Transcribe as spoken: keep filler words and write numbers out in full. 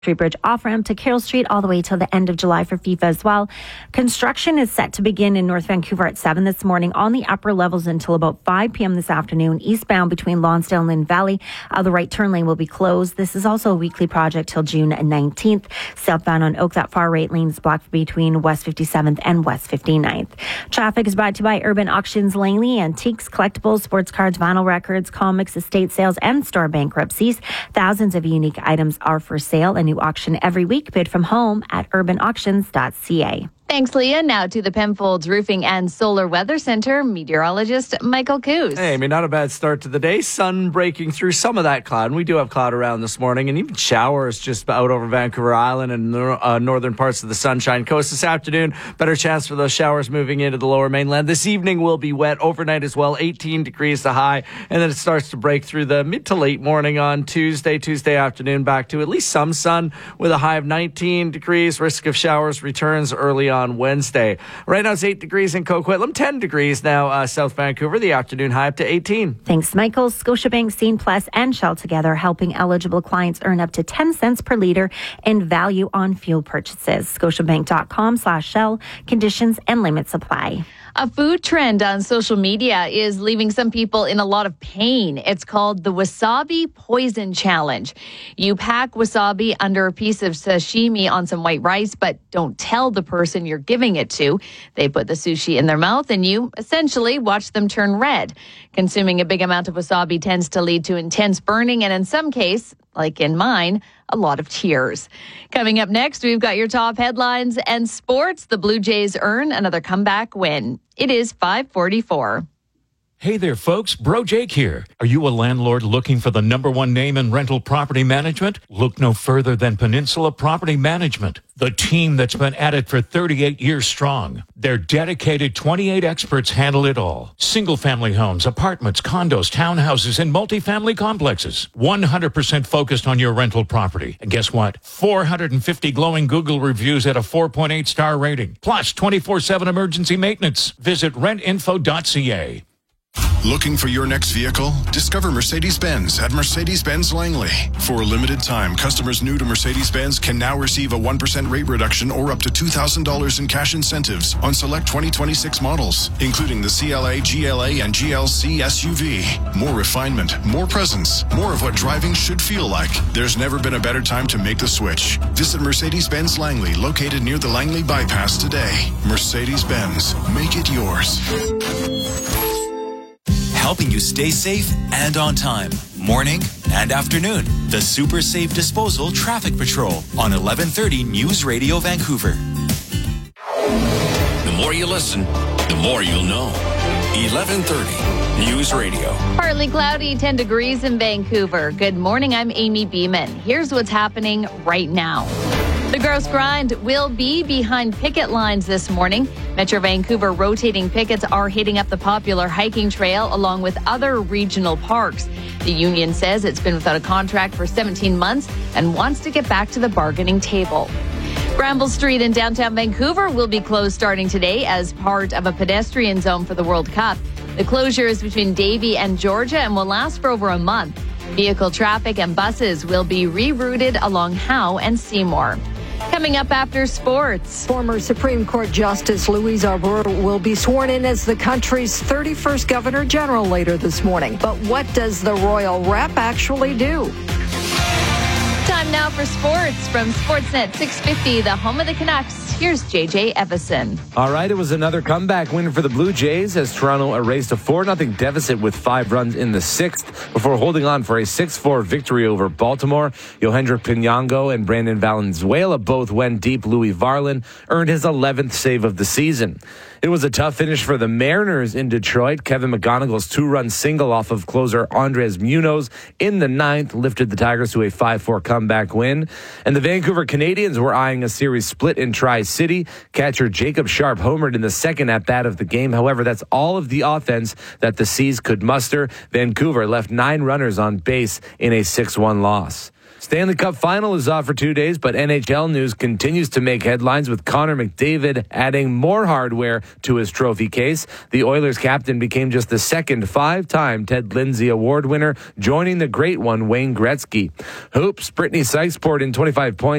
Street Bridge off-ramp to Carroll Street all the way till the end of July for FIFA as well. Construction is set to begin in North Vancouver at seven this morning on the upper levels until about five p.m. this afternoon. Eastbound between Lonsdale and Lynn Valley, uh, the right turn lane will be closed. This is also a weekly project till June nineteenth. Southbound on Oak, that far right lane is blocked between West fifty-seventh and West fifty-ninth. Traffic is brought to you by Urban Auctions Langley. Antiques, collectibles, sports cards, vinyl records, comics, estate sales, and store bankruptcies. Thousands of unique items are for sale. A new auction every week. Bid from home at urban auctions dot c a. Thanks, Leah. Now to the Penfolds Roofing and Solar Weather Center, meteorologist Michael Coos. Hey, I mean, not a bad start to the day. Sun breaking through some of that cloud. And we do have cloud around this morning, and even showers just out over Vancouver Island and uh, northern parts of the Sunshine Coast this afternoon. Better chance for those showers moving into the lower mainland. This evening will be wet overnight as well. eighteen degrees the high, and then it starts to break through the mid to late morning on Tuesday, Tuesday afternoon, back to at least some sun with a high of nineteen degrees. Risk of showers returns early on. On Wednesday. Right now it's eight degrees in Coquitlam, ten degrees now uh, South Vancouver, the afternoon high up to eighteen. Thanks, Michael. Scotiabank, Scene Plus, and Shell together helping eligible clients earn up to ten cents per litre in value on fuel purchases. Scotiabank.com slash Shell. Conditions and limits apply. A food trend on social media is leaving some people in a lot of pain. It's called the Wasabi Poison Challenge. You pack wasabi under a piece of sashimi on some white rice, but don't tell the person you're giving it to. They put the sushi in their mouth and you essentially watch them turn red. Consuming a big amount of wasabi tends to lead to intense burning and in some cases, like in mine, a lot of tears. Coming up next, we've got your top headlines and sports. The Blue Jays earn another comeback win. It is five forty-four. Hey there, folks. Bro Jake here. Are you a landlord looking for the number one name in rental property management? Look no further than Peninsula Property Management, the team that's been at it for thirty-eight years strong. Their dedicated twenty-eight experts handle it all. Single-family homes, apartments, condos, townhouses, and multifamily complexes. one hundred percent focused on your rental property. And guess what? four hundred fifty glowing Google reviews at a four point eight star rating. Plus twenty-four seven emergency maintenance. Visit rent info dot c a. Looking for your next vehicle? Discover Mercedes-Benz at Mercedes-Benz Langley. For a limited time, customers new to Mercedes-Benz can now receive a one percent rate reduction or up to two thousand dollars in cash incentives on select twenty twenty-six models, including the C L A, G L A, and G L C S U V. More refinement, more presence, more of what driving should feel like. There's never been a better time to make the switch. Visit Mercedes-Benz Langley, located near the Langley Bypass today. Mercedes-Benz, make it yours. Helping you stay safe and on time, morning and afternoon. The Super Safe Disposal Traffic Patrol on eleven thirty News Radio Vancouver. The more you listen, the more you'll know. eleven thirty News Radio. Partly cloudy, ten degrees in Vancouver. Good morning, I'm Amy Beeman. Here's what's happening right now. The Gross Grind will be behind picket lines this morning. Metro Vancouver rotating pickets are hitting up the popular hiking trail along with other regional parks. The union says it's been without a contract for seventeen months and wants to get back to the bargaining table. Bramble Street in downtown Vancouver will be closed starting today as part of a pedestrian zone for the World Cup. The closure is between Davie and Georgia and will last for over a month. Vehicle traffic and buses will be rerouted along Howe and Seymour. Coming up after sports. Former Supreme Court Justice Louise Arbour will be sworn in as the country's thirty-first Governor General later this morning. But what does the royal rep actually do? Time now for sports from Sportsnet six fifty, the home of the Canucks. Here's J J Evison. All right, it was another comeback win for the Blue Jays as Toronto erased a four nothing deficit with five runs in the sixth before holding on for a six four victory over Baltimore. Yohendrick Pinango and Brandon Valenzuela both went deep. Louis Varland earned his eleventh save of the season. It was a tough finish for the Mariners in Detroit. Kevin McGonigal's two-run single off of closer Andres Munoz in the ninth lifted the Tigers to a five four comeback win. And the Vancouver Canadians were eyeing a series split in Tri-City. Catcher Jacob Sharp homered in the second at-bat of the game. However, that's all of the offense that the Seas could muster. Vancouver left nine runners on base in a six one loss. Stanley Cup final is off for two days, but N H L news continues to make headlines with Connor McDavid adding more hardware to his trophy case. The Oilers captain became just the second five-time Ted Lindsay Award winner, joining the great one, Wayne Gretzky. Hoops, Brittany Sykes poured in twenty-five points